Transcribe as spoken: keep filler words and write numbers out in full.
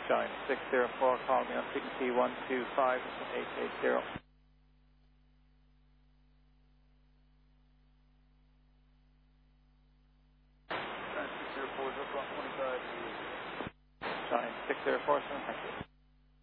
Johnny six zero four, call me on frequency one two five eight eight zero. six zero four, drop off twenty-five. Johnny six zero four, seven, thank you.